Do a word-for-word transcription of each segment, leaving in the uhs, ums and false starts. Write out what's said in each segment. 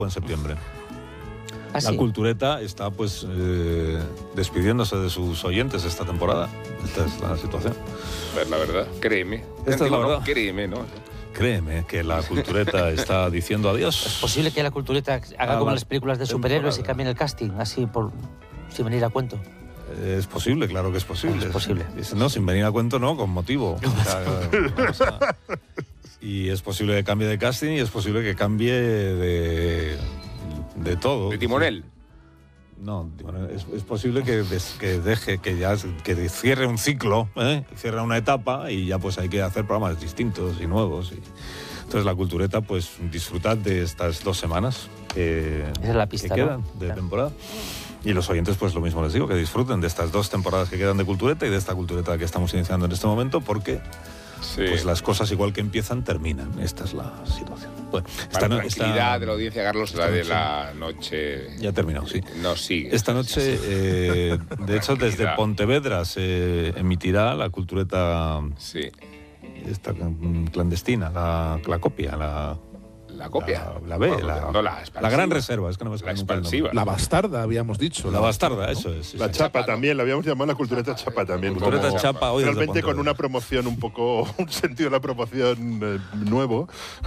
en septiembre. ¿Ah, La sí? Cultureta está pues eh, despidiéndose de sus oyentes esta temporada. Esta es la situación. Pues la verdad, créeme. Esta es la Digo, verdad. no, créeme, ¿no? Créeme que la Cultureta está diciendo adiós. ¿Es posible que la Cultureta haga A como la en las películas de superhéroes y temporada. cambien el casting, así por sin venir a cuento? Es posible, claro que es posible. Es posible. Es- no, sin venir a cuento, no, con motivo. O sea, o sea, y es posible que cambie de casting y es posible que cambie de, de todo. De timonel. No, timonel. Es, es posible que, des- que deje, que ya que cierre un ciclo, ¿eh? Cierre una etapa y ya pues hay que hacer programas distintos y nuevos. Y, entonces la Cultureta, pues disfrutad de estas dos semanas que, Esa es la pista, que ¿no? quedan de Claro. temporada. Y los oyentes, pues lo mismo les digo, que disfruten de estas dos temporadas que quedan de Cultureta y de esta Cultureta que estamos iniciando en este momento, porque Sí. pues las cosas igual que empiezan, terminan. Esta es la situación. Bueno, Para no- la tranquilidad esta- de la audiencia, Carlos, la esta de noche- la noche... Ya ha terminado, sí. No sigue. Esta noche, eh, de hecho, desde Tranquilidad. Pontevedra se emitirá la Cultureta Sí. esta mm, clandestina, la, la copia, la, La copia. la, la B, Bueno, la, no, la la expansiva. gran reserva, es que no me La sale nunca el nombre. expansiva. La bastarda, habíamos dicho. La bastarda, eso es. sí, La sí. chapa, Chapa, ¿no? también, la habíamos llamado la Cultureta Chapa también. Cultureta como- Chapa, hoy desde Realmente con Pontevedra. una promoción un poco, un sentido de la promoción eh, nuevo.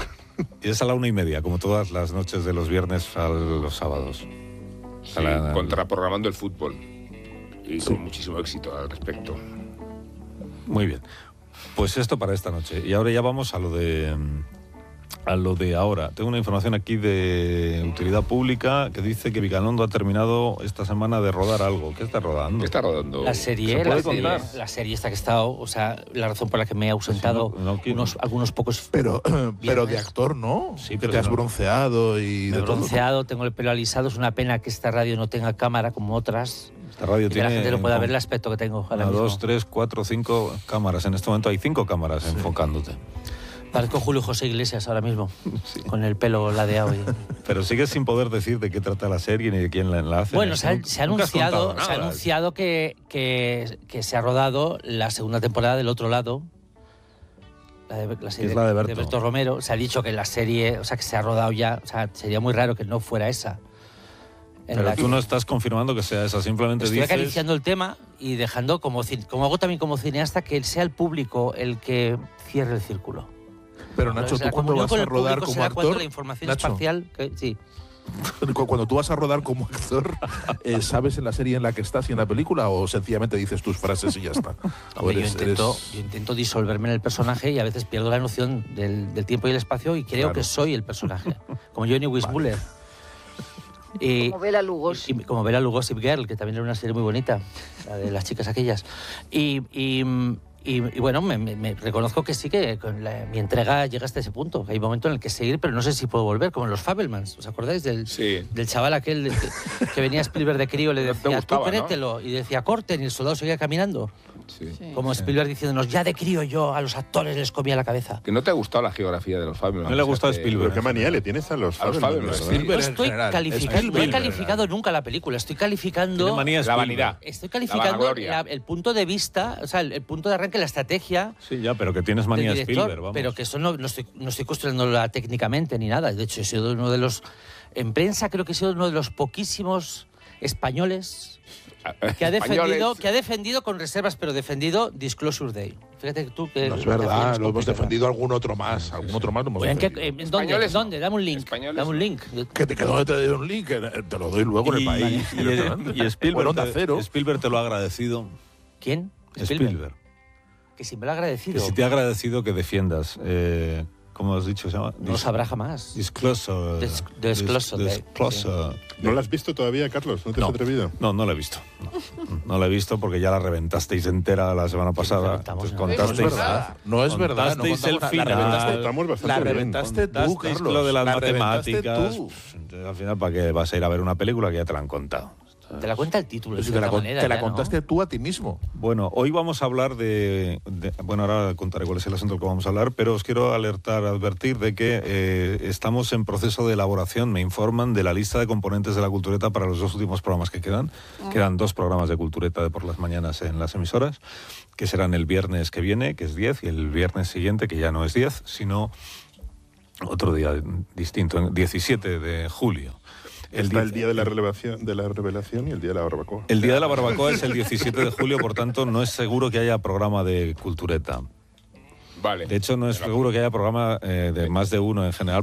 Y es a la una y media, como todas las noches de los viernes a los sábados. Sí, A la- contraprogramando el fútbol. Y con muchísimo éxito al respecto. Muy bien. Pues esto para esta noche. Y ahora ya vamos a lo de mm, a lo de ahora. Tengo una información aquí de utilidad pública que dice que Vigalondo ha terminado esta semana de rodar algo. ¿Qué está rodando? ¿Qué está rodando? La serie, ¿Se puede la serie, contar? la serie esta que he estado, o sea, la razón por la que me he ausentado Pues no, no quiero. unos, algunos pocos... Pero, pero de Viernes. actor, ¿no? Sí, pero Te has no. bronceado y Me de he todo. bronceado, tengo el pelo alisado, es una pena que esta radio no tenga cámara como otras Esta radio y que tiene la gente no pueda con- ver el aspecto que tengo ahora una, mismo. dos, tres, cuatro, cinco cámaras. En este momento hay cinco cámaras enfocándote. Parezco Julio José Iglesias ahora mismo, con el pelo ladeado. Y... Pero sigues sin poder decir de qué trata la serie ni de quién la, la hace. Bueno, se ha, Nunca- se ha nunca has anunciado, contado se ha nada. anunciado que, que, que se ha rodado la segunda temporada del Otro Lado. La de, la serie Es la de Berto. Romero. Se ha dicho que la serie, o sea, que se ha rodado ya. O sea, sería muy raro que no fuera esa. En Pero la tú que- no estás confirmando que sea esa, simplemente Estoy dices... acariciando el tema y dejando, como, cin- como hago también como cineasta, que sea el público el que cierre el círculo. Pero Nacho, La tú cuando comunión vas con a el rodar público como será cuando actor, la información Nacho, espacial, que- sí. cu- cuando tú vas a rodar como actor, eh, ¿sabes en la serie en la que estás y en la película o sencillamente dices tus frases y ya está? O Hombre, yo, eres- intento, eres- yo intento disolverme en el personaje y a veces pierdo la noción del, del tiempo y el espacio y creo Claro. que soy el personaje, como Johnny Weissmuller. Y, Como Bela Lugosi. y como Bela Lugosi Girl, que también era una serie muy bonita, la de las chicas aquellas. Y, y, y- y bueno, me, me- me reconozco que sí que con la- mi entrega llega hasta ese punto. Que hay un momento en el que seguir, pero no sé si puedo volver, como en los Fabelmans. ¿Os acordáis del, Sí. del chaval aquel del que, que venía Spielberg de crío y le Te decía, gustaba, tú ¿no? créetelo? Y decía, corten, y el soldado seguía caminando. Sí. Como Spielberg diciéndonos, ya de crío yo a los actores les comía la cabeza. Que no te ha gustado la geografía de los Fabelmans. No le ha gustado O sea, que- Spielberg. Pero qué manía le tienes a los A los Fabelmans, Fabelmans, ¿verdad? sí. Spielberg No en estoy general, calificando, no he Spielberg en calificado nunca la película, estoy calificando... Tiene manía La Spielberg. vanidad. Estoy La calificando vanagloria. la- el punto de vista, o sea, el, el punto de arranque, la estrategia Sí, ya, pero que tienes del manía director, Spielberg, vamos. pero que eso no, no estoy, no estoy construyéndola técnicamente ni nada. De hecho, he sido uno de los... En prensa creo que he sido uno de los poquísimos españoles que ha defendido, Españoles. que ha defendido con reservas, pero defendido Disclosure Day. Fíjate que tú que... No es que verdad, hacías lo hemos complicado. defendido algún otro más. Algún otro más lo hemos Oye, ¿en, qué- defendido. en dónde? Españoles no. ¿Dónde? Dame un link. Españoles Dame un no. link. Que te quedó, te doy un link, que te lo doy luego en el Y- país. y, directamente. y Spielberg, Bueno, Onda te, Cero. Spielberg te lo ha agradecido. ¿Quién? Spielberg. Que si me lo ha Que agradecido. si te ha agradecido que defiendas, eh, ¿cómo has dicho? Se llama? No lo Dis- sabrá jamás. Disclosure. Dis- disclosure, Dis- disclosure. ¿No la has visto todavía, Carlos? ¿No te No. has atrevido? No, no la he visto. No, no la he visto porque ya la reventasteis entera la semana pasada. reventamos, Entonces no? No es contasteis, verdad, no es verdad. No contasteis el contamos nada. final. La reventaste, Contamos bastante la bien. reventaste tú, contasteis Carlos. lo de las La reventaste matemáticas. tú. Entonces, al final, ¿para qué vas a ir a ver una película que ya te la han contado? Te la cuenta el título, de Pues te la, cierta con- manera. te la ya, ¿no? contaste tú a ti mismo. Bueno, hoy vamos a hablar de, de- Bueno, ahora contaré cuál es el asunto del que vamos a hablar, pero os quiero alertar, advertir de que eh, estamos en proceso de elaboración, me informan, de la lista de componentes de la Cultureta para los dos últimos programas que quedan. Quedan dos programas de Cultureta de por las mañanas en las emisoras, que serán el viernes que viene, que es diez, y el viernes siguiente, que ya no es diez, sino otro día distinto, el diecisiete de julio. El Está die- el día de la revelación, de la revelación y el día de la barbacoa. El día de la barbacoa es el diecisiete de julio, por tanto no es seguro que haya programa de Cultureta. Vale. De hecho, no es seguro que haya programa eh, de más de uno en general,